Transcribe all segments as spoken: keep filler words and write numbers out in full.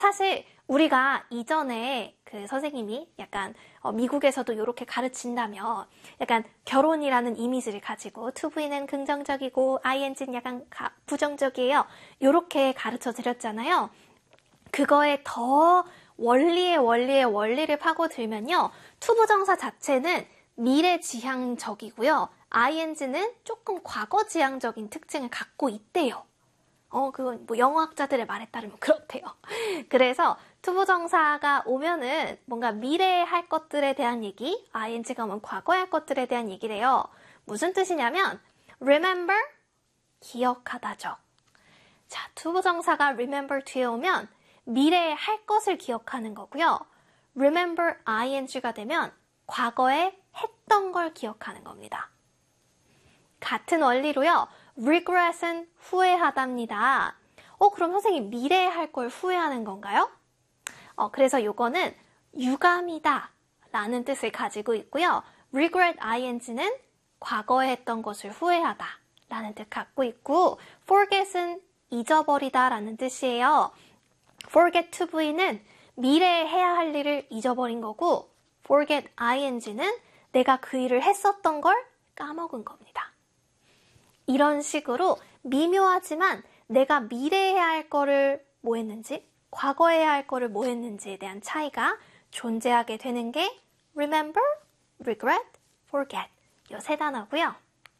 사실 우리가 이전에 그 선생님이 약간 어, 미국에서도 이렇게 가르친다면 약간 결혼이라는 이미지를 가지고 to be는 긍정적이고 ing는 약간 가, 부정적이에요. 이렇게 가르쳐 드렸잖아요. 그거에 더 원리의 원리의 원리를 파고들면요. to 부정사 자체는 미래지향적이고요. ing는 조금 과거지향적인 특징을 갖고 있대요. 어, 그건 뭐 영어학자들의 말에 따르면 그렇대요. 그래서 투부정사가 오면은 뭔가 미래에 할 것들에 대한 얘기, ing가 오면 과거에 할 것들에 대한 얘기래요. 무슨 뜻이냐면 remember, 기억하다죠. 자, 투부정사가 remember 뒤에 오면 미래에 할 것을 기억하는 거고요. remember ing가 되면 과거에 했던 걸 기억하는 겁니다. 같은 원리로요. regret은 후회하답니다. 어, 그럼 선생님 미래에 할 걸 후회하는 건가요? 어, 그래서 요거는 유감이다 라는 뜻을 가지고 있고요. regret ing는 과거에 했던 것을 후회하다 라는 뜻 갖고 있고 forget은 잊어버리다 라는 뜻이에요. forget to be는 미래에 해야 할 일을 잊어버린 거고 forget ing는 내가 그 일을 했었던 걸 까먹은 겁니다. 이런 식으로 미묘하지만 내가 미래에 해야 할 거를 뭐 했는지, 과거에 해야 할 거를 뭐 했는지에 대한 차이가 존재하게 되는 게 remember, regret, forget 이 세 단어고요.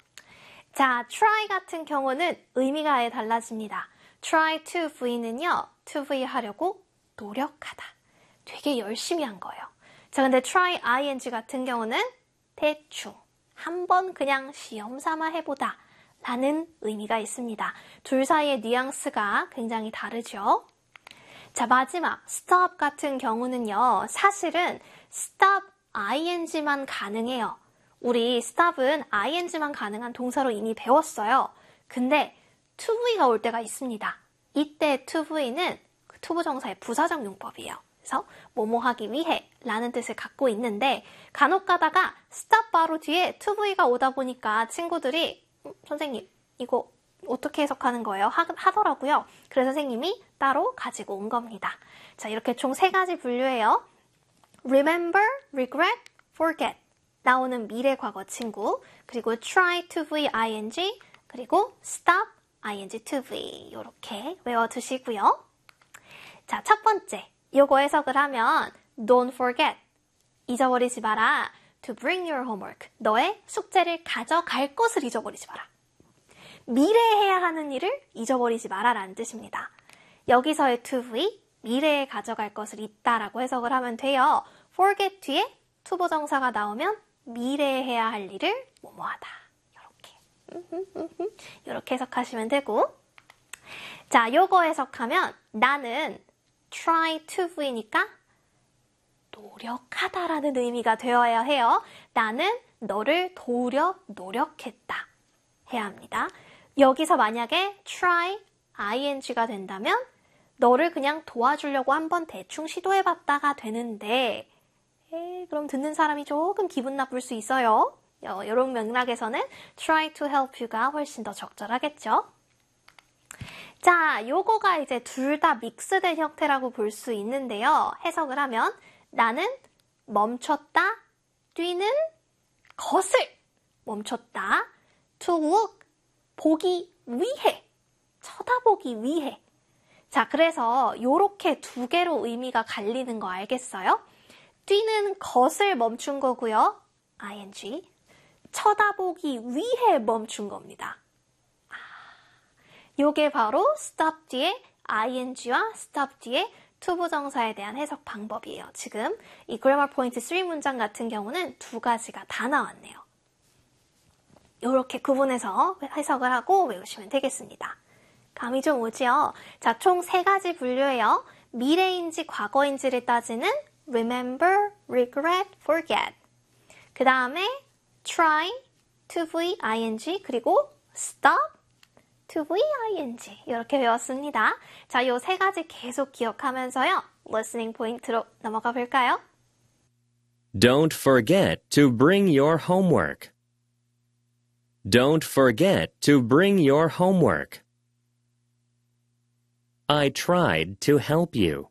자, try 같은 경우는 의미가 아예 달라집니다. try to V는요, to V 하려고 노력하다. 되게 열심히 한 거예요. 자, 근데 try ing 같은 경우는 대충 한번 그냥 시험 삼아 해보다 라는 의미가 있습니다. 둘 사이의 뉘앙스가 굉장히 다르죠. 자, 마지막 stop 같은 경우는요. 사실은 stop ing만 가능해요. 우리 stop은 ing만 가능한 동사로 이미 배웠어요. 근데 to V가 올 때가 있습니다. 이때 to V는 투부정사의 부사적 용법이에요. 그래서 뭐뭐 하기 위해 라는 뜻을 갖고 있는데 간혹 가다가 stop 바로 뒤에 to V가 오다 보니까 친구들이 음, 선생님 이거 어떻게 해석하는 거예요? 하, 하더라고요. 그래서 선생님이 따로 가지고 온 겁니다. 자, 이렇게 총 세 가지 분류예요. remember, regret, forget 나오는 미래 과거 친구 그리고 try to V ing 그리고 stop ing to V 이렇게 외워두시고요. 자, 첫 번째 요거 해석을 하면 don't forget 잊어버리지 마라 to bring your homework 너의 숙제를 가져갈 것을 잊어버리지 마라. 미래에 해야 하는 일을 잊어버리지 마라 라는 뜻입니다. 여기서의 to V 미래에 가져갈 것을 잊다라고 해석을 하면 돼요. forget 뒤에 투부정사가 나오면 미래에 해야 할 일을 뭐뭐하다. 이렇게 이렇게 해석하시면 되고 자, 요거 해석하면 나는 try to V니까 노력하다라는 의미가 되어야 해요. 나는 너를 도우려 노력했다 해야 합니다. 여기서 만약에 try ing가 된다면 너를 그냥 도와주려고 한번 대충 시도해봤다가 되는데 에이, 그럼 듣는 사람이 조금 기분 나쁠 수 있어요. 어, 이런 맥락에서는 try to help you가 훨씬 더 적절하겠죠. 자, 요거가 이제 둘 다 믹스된 형태라고 볼 수 있는데요. 해석을 하면 나는 멈췄다, 뛰는 것을 멈췄다, to look, 보기 위해, 쳐다보기 위해. 자, 그래서 요렇게 두 개로 의미가 갈리는 거 알겠어요? 뛰는 것을 멈춘 거고요. ing. 쳐다보기 위해 멈춘 겁니다. 아, 요게 바로 stop 뒤에 ing와 stop 뒤에 투부정사에 대한 해석 방법이에요. 지금 이 grammar point 삼 문장 같은 경우는 두 가지가 다 나왔네요. 요렇게 구분해서 해석을 하고 외우시면 되겠습니다. 감이 좀 오지요? 자, 총 세 가지 분류예요. 미래인지 과거인지를 따지는 remember, regret, forget. 그 다음에 try, to V, ing, 그리고 stop, to V, ing. 이렇게 배웠습니다. 자, 요 세 가지 계속 기억하면서요. listening 포인트로 넘어가 볼까요? Don't forget to bring your homework. Don't forget to bring your homework. I tried to help you.